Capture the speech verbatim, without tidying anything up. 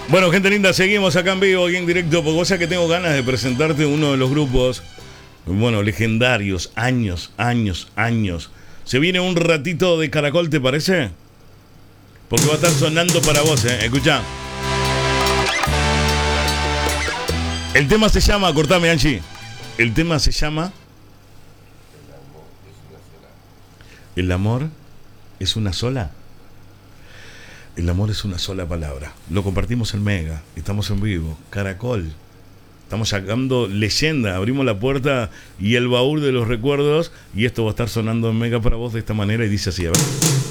Bueno, gente linda, seguimos acá en vivo y en directo, porque cosa que tengo ganas de presentarte uno de los grupos, bueno, legendarios, años, años, años. Se viene un ratito de Caracol, ¿te parece? Porque va a estar sonando para vos, ¿eh? Escuchá. El tema se llama, cortame, Angie. El tema se llama... El amor es una sola. El amor es una sola palabra. Lo compartimos en Mega. Estamos en vivo. Caracol. Estamos sacando leyenda. Abrimos la puerta y el baúl de los recuerdos. Y esto va a estar sonando en Mega para vos de esta manera. Y dice así, a ver.